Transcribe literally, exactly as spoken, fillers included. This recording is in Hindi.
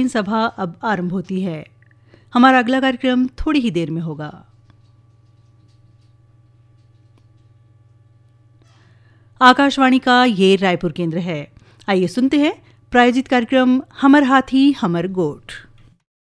तत्कालीन सभा अब आरंभ होती है। हमारा अगला कार्यक्रम थोड़ी ही देर में होगा। आकाशवाणी का ये रायपुर केंद्र है। आइए सुनते हैं प्रायोजित कार्यक्रम हमर हाथी हमर गोठ।